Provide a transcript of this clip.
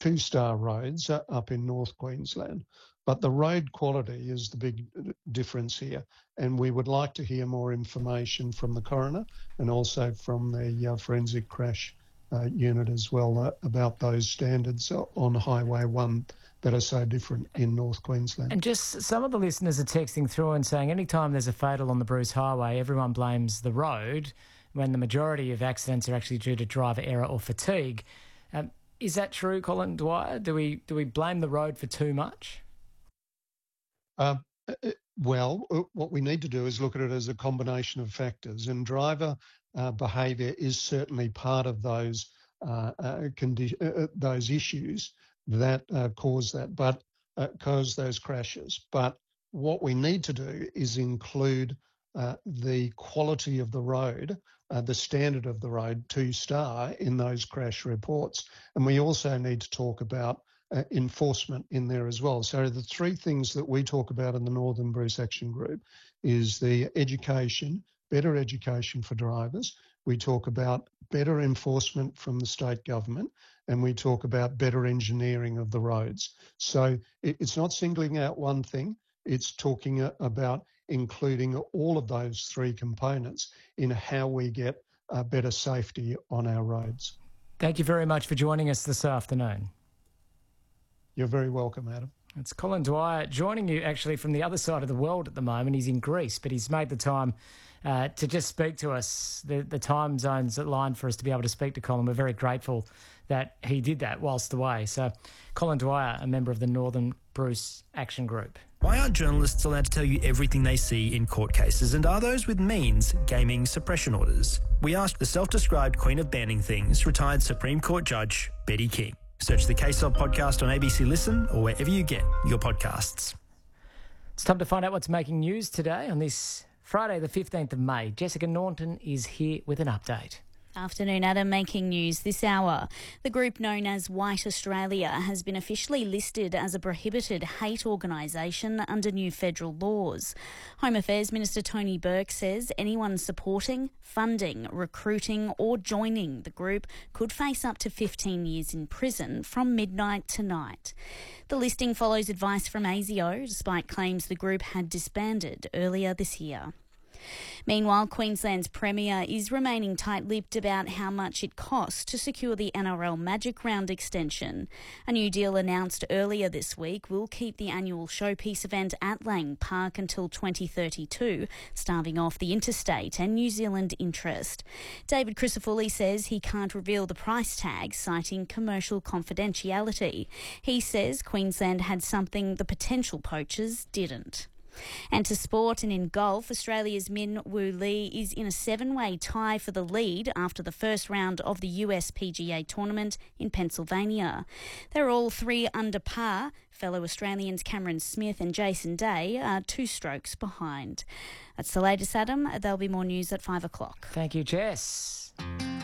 two-star roads up in North Queensland. But the road quality is the big difference here. And we would like to hear more information from the coroner and also from the forensic crash unit as well about those standards on Highway 1 that are so different in North Queensland. And just some of the listeners are texting through and saying anytime there's a fatal on the Bruce Highway, everyone blames the road when the majority of accidents are actually due to driver error or fatigue. Is that true, Colin Dwyer? Do we blame the road for too much? Well, what we need to do is look at it as a combination of factors, and driver behaviour is certainly part of those issues that cause those crashes. But what we need to do is include the quality of the road, the standard of the road, 2-star, in those crash reports. And we also need to talk about enforcement in there as well. So the three things that we talk about in the Northern Bruce Action Group is the education, better education for drivers. We talk about better enforcement from the state government, and we talk about better engineering of the roads. So it's not singling out one thing, it's talking about including all of those three components in how we get better safety on our roads. Thank you very much for joining us this afternoon. You're very welcome, Adam. It's Colin Dwyer joining you actually from the other side of the world at the moment. He's in Greece, but he's made the time to just speak to us. The time zones aligned for us to be able to speak to Colin. We're very grateful that he did that whilst away. So Colin Dwyer, a member of the Northern Bruce Action Group. Why aren't journalists allowed to tell you everything they see in court cases, and are those with means gaming suppression orders? We asked the self-described queen of banning things, retired Supreme Court Judge Betty King. Search the Case Of podcast on ABC Listen or wherever you get your podcasts. It's time to find out what's making news today on this Friday the 15th of May. Jessica Norton is here with an update. Afternoon, Adam. Making news this hour. The group known as White Australia has been officially listed as a prohibited hate organisation under new federal laws. Home Affairs Minister Tony Burke says anyone supporting, funding, recruiting or joining the group could face up to 15 years in prison from midnight tonight. The listing follows advice from ASIO, despite claims the group had disbanded earlier this year. Meanwhile, Queensland's Premier is remaining tight-lipped about how much it costs to secure the NRL Magic Round extension. A new deal announced earlier this week will keep the annual showpiece event at Lang Park until 2032, starving off the interstate and New Zealand interest. David Crisafulli says he can't reveal the price tag, citing commercial confidentiality. He says Queensland had something the potential poachers didn't. And to sport, and in golf, Australia's Min Woo Lee is in a 7-way tie for the lead after the first round of the US PGA tournament in Pennsylvania. They're all 3 under par. Fellow Australians Cameron Smith and Jason Day are 2 strokes behind. That's the latest, Adam. There'll be more news at 5 o'clock. Thank you, Jess.